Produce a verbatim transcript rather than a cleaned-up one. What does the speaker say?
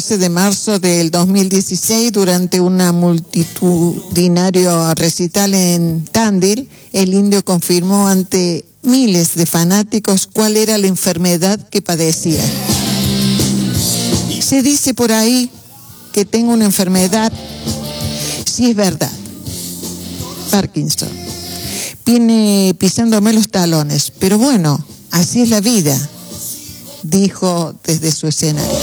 de marzo del dos mil dieciséis, durante una multitudinario recital en Tandil, el Indio confirmó ante miles de fanáticos cuál era la enfermedad que padecía. Se dice por ahí que tengo una enfermedad, sí es verdad, Parkinson. Viene pisándome los talones, pero bueno, así es la vida, dijo desde su escenario.